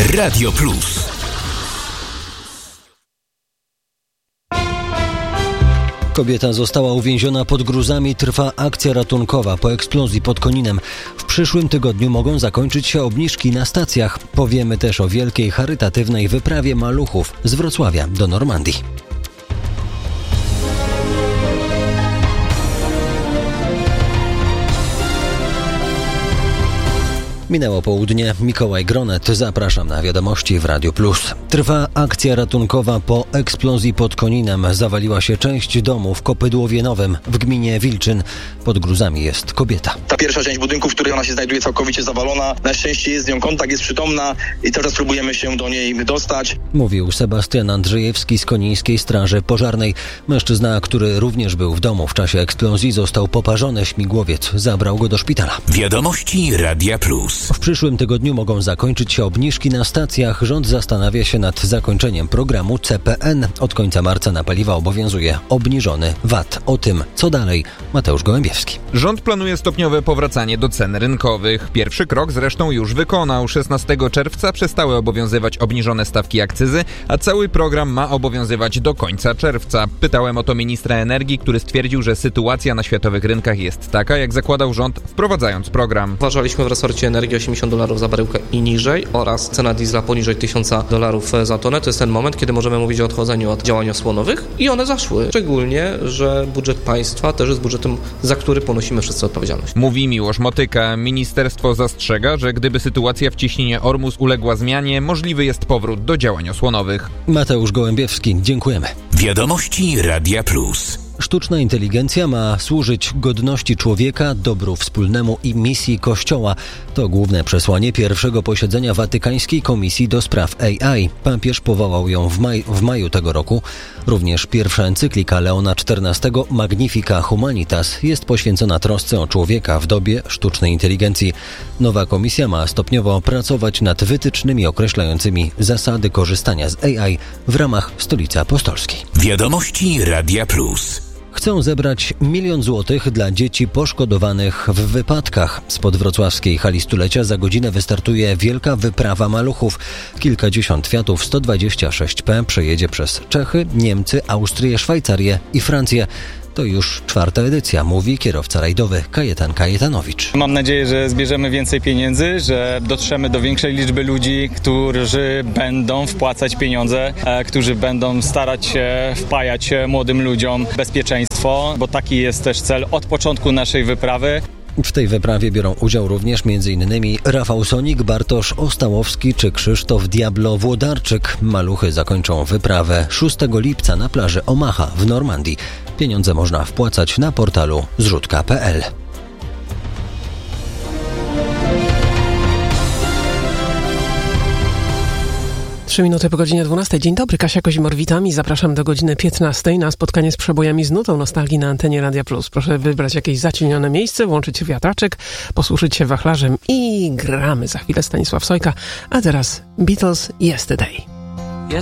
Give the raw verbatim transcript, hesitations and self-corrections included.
Radio Plus. Kobieta została uwięziona pod gruzami, trwa akcja ratunkowa po eksplozji pod Koninem. W przyszłym tygodniu mogą zakończyć się obniżki na stacjach. Powiemy też o wielkiej charytatywnej wyprawie maluchów z Wrocławia do Normandii. Minęło południe, Mikołaj Gronet, zapraszam na wiadomości w Radiu Plus. Trwa akcja ratunkowa po eksplozji pod Koninem. Zawaliła się część domu w Kopydłowie Nowym w gminie Wilczyn. Pod gruzami jest kobieta. Ta pierwsza część budynku, w której ona się znajduje, całkowicie zawalona. Na szczęście jest z nią kontakt, jest przytomna i teraz próbujemy się do niej dostać. Mówił Sebastian Andrzejewski z Konińskiej Straży Pożarnej. Mężczyzna, który również był w domu w czasie eksplozji, został poparzony. Śmigłowiec zabrał go do szpitala. Wiadomości Radia Plus. W przyszłym tygodniu mogą zakończyć się obniżki na stacjach. Rząd zastanawia się nad zakończeniem programu C P N. Od końca marca na paliwa obowiązuje obniżony V A T. O tym, co dalej, Mateusz Gołębiewski. Rząd planuje stopniowe powracanie do cen rynkowych. Pierwszy krok zresztą już wykonał. szesnastego czerwca przestały obowiązywać obniżone stawki akcyzy, a cały program ma obowiązywać do końca czerwca. Pytałem o to ministra energii, który stwierdził, że sytuacja na światowych rynkach jest taka, jak zakładał rząd, wprowadzając program. Uważaliśmy w resorcie energii osiemdziesiąt dolarów za baryłkę i niżej oraz cena diesla poniżej tysiąc dolarów za tonę. To jest ten moment, kiedy możemy mówić o odchodzeniu od działań osłonowych i one zaszły. Szczególnie, że budżet państwa też jest budżetem, za który ponosimy wszyscy odpowiedzialność. Mówi Miłosz Motyka. Ministerstwo zastrzega, że gdyby sytuacja w ciśnienie Ormus uległa zmianie, możliwy jest powrót do działań osłonowych. Mateusz Gołębiewski, dziękujemy. Wiadomości Radia Plus. Sztuczna inteligencja ma służyć godności człowieka, dobru wspólnemu i misji Kościoła. To główne przesłanie pierwszego posiedzenia Watykańskiej Komisji do Spraw A I. Papież powołał ją w, maj, w maju tego roku. Również pierwsza encyklika Leona czternastego Magnifica Humanitas jest poświęcona trosce o człowieka w dobie sztucznej inteligencji. Nowa komisja ma stopniowo pracować nad wytycznymi określającymi zasady korzystania z A I w ramach Stolicy Apostolskiej. Wiadomości Radia Plus. Chcą zebrać milion złotych dla dzieci poszkodowanych w wypadkach. Spod wrocławskiej hali stulecia za godzinę wystartuje wielka wyprawa maluchów. Kilkadziesiąt Fiatów sto dwadzieścia sześć P przejedzie przez Czechy, Niemcy, Austrię, Szwajcarię i Francję. To już czwarta edycja, mówi kierowca rajdowy Kajetan Kajetanowicz. Mam nadzieję, że zbierzemy więcej pieniędzy, że dotrzemy do większej liczby ludzi, którzy będą wpłacać pieniądze, e, którzy będą starać się wpajać młodym ludziom bezpieczeństwo, bo taki jest też cel od początku naszej wyprawy. W tej wyprawie biorą udział również m.in. Rafał Sonik, Bartosz Ostałowski czy Krzysztof Diablo Włodarczyk. Maluchy zakończą wyprawę szóstego lipca na plaży Omaha w Normandii. Pieniądze można wpłacać na portalu zrzutka kropka p l. Trzy minuty po godzinie dwunastej. Dzień dobry, Kasia Kozimor, witam i zapraszam do godziny piętnastej na spotkanie z przebojami z nutą nostalgii na antenie Radia Plus. Proszę wybrać jakieś zacienione miejsce, włączyć wiatraczek, posłużyć się wachlarzem i gramy. Za chwilę Stanisław Sojka, a teraz Beatles Yesterday.